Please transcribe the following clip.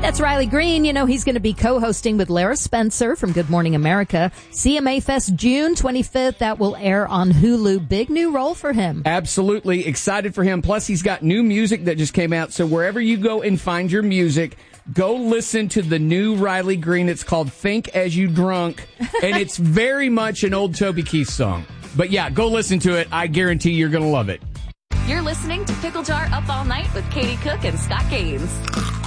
That's Riley Green. You know, he's going to be co-hosting with Lara Spencer from Good Morning America. CMA Fest June 25th. That will air on Hulu. Big new role for him. Absolutely excited for him. Plus, he's got new music that just came out. So wherever you go and find your music, go listen to the new Riley Green. It's called Think As You Drunk. And it's very much an old Toby Keith song. But yeah, go listen to it. I guarantee you're going to love it. You're listening to Pickle Jar Up All Night with Katie Cook and Scott Gaines.